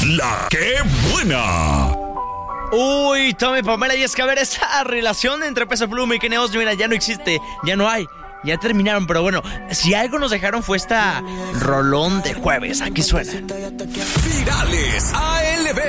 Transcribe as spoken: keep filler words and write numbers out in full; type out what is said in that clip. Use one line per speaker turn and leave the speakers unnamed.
La que buena.
Uy, Tommy, Pamela, y es que a ver, esa relación entre Peso Pluma y Kenia Oz, mira, ya no existe, ya no hay, ya terminaron. Pero bueno, si algo nos dejaron fue esta rolón de jueves. Aquí suena.
Virales A L B.